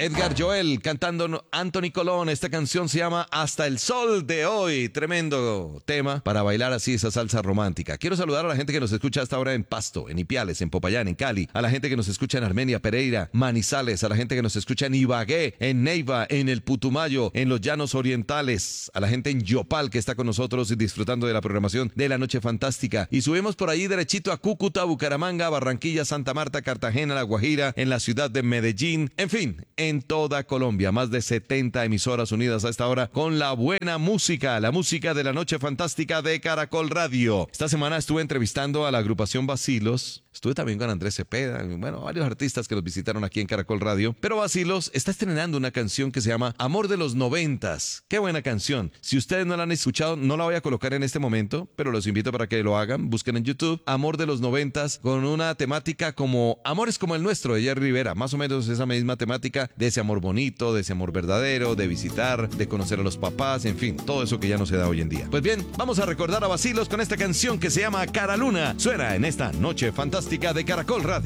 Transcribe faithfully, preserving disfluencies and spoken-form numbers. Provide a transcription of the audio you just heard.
Edgar Joel cantando Anthony Colón. Esta canción se llama Hasta el Sol de Hoy. Tremendo tema para bailar así esa salsa romántica. Quiero saludar a la gente que nos escucha hasta ahora en Pasto, en Ipiales, en Popayán, en Cali. A la gente que nos escucha en Armenia, Pereira, Manizales. A la gente que nos escucha en Ibagué, en Neiva, en el Putumayo, en los Llanos Orientales. A la gente en Yopal que está con nosotros y disfrutando de la programación de la Noche Fantástica. Y subimos por ahí derechito a Cúcuta, Bucaramanga, Barranquilla, Santa Marta, Cartagena, La Guajira, en la ciudad de Medellín. En fin, en toda Colombia. Más de setenta emisoras unidas a esta hora con la buena música, la música de la Noche Fantástica de Caracol Radio. Esta semana estuve entrevistando a la agrupación Bacilos. Estuve también con Andrés Cepeda, bueno, varios artistas que nos visitaron aquí en Caracol Radio. Pero Bacilos está estrenando una canción que se llama Amor de los Noventas. Qué buena canción. Si ustedes no la han escuchado, no la voy a colocar en este momento, pero los invito para que lo hagan. Busquen en YouTube Amor de los Noventas con una temática como Amores como el nuestro de Jerry Rivera. Más o menos esa misma temática de ese amor bonito, de ese amor verdadero, de visitar, de conocer a los papás, en fin, todo eso que ya no se da hoy en día. Pues bien, vamos a recordar a Bacilos con esta canción que se llama Cara Luna. Suena en esta Noche Fantástica de Caracol Radio.